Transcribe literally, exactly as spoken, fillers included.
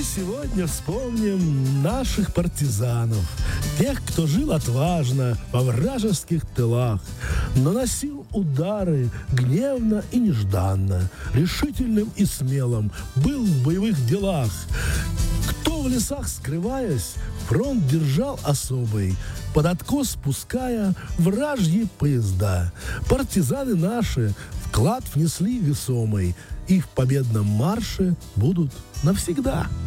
сегодня вспомним наших партизанов, тех, кто жил отважно во вражеских тылах, наносил удары гневно и нежданно, решительным и смелым был в боевых делах. Кто в лесах, скрываясь, фронт держал особый, под откос спуская вражьи поезда. Партизаны наши вклад внесли весомый, и в победном марше будут навсегда.